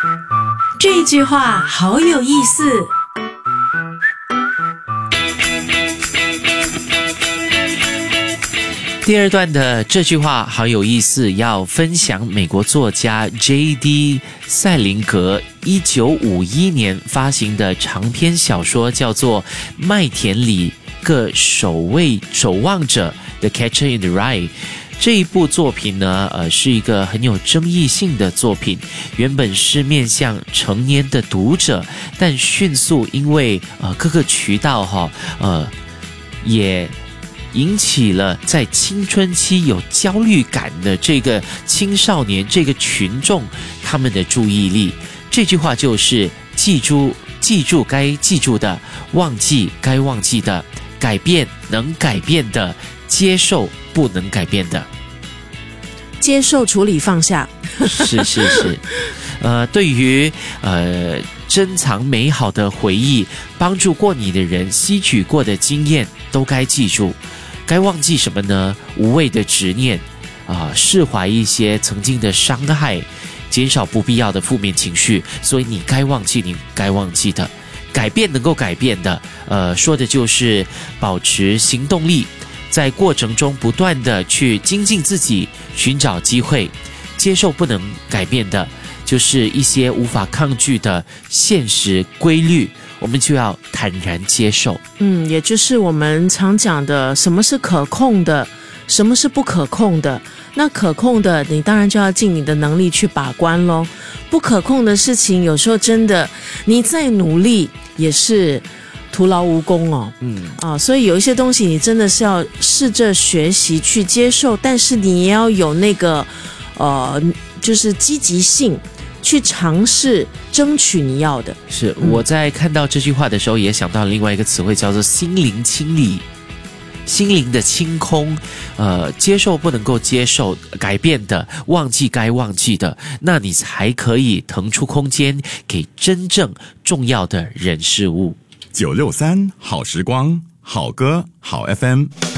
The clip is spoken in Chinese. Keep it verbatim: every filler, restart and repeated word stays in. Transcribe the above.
这句话好有意思。 第二段的这句话好有意思，要分享美国作家 J D 塞林格一九五一年发行的长篇小说，叫做《麦田里个守卫守望者》The Catcher in the Rye。这一部作品呢，呃，是一个很有争议性的作品，原本是面向成年的读者，但迅速因为呃各个渠道哈，呃也引起了在青春期有焦虑感的这个青少年这个群众他们的注意力。这句话就是记住记住该记住的，忘记该忘记的，改变能改变的，接受不能改变的。 接受、处理、放下。 是是是，呃，对于呃珍藏美好的回忆、帮助过你的人、吸取过的经验，都该记住。该忘记什么呢？无谓的执念啊、呃，释怀一些曾经的伤害，减少不必要的负面情绪。所以你该忘记你该忘记的，改变能够改变的，呃，说的就是保持行动力，在过程中不断的去精进自己，寻找机会。接受不能改变的，就是一些无法抗拒的现实规律，我们就要坦然接受。 嗯，也就是我们常讲的，什么是可控的，什么是不可控的。那可控的，你当然就要尽你的能力去把关咯。不可控的事情，有时候真的你再努力也是徒劳无功哦。嗯啊，所以有一些东西你真的是要试着学习去接受，但是你也要有那个呃，就是积极性去尝试争取你要的。 是，我在看到这句话的时候，也想到另外一个词汇，叫做心灵清理。心灵的清空，呃，接受不能够接受改变的，忘记该忘记的，那你才可以腾出空间给真正重要的人事物。 九六三好时光，好歌好 F M。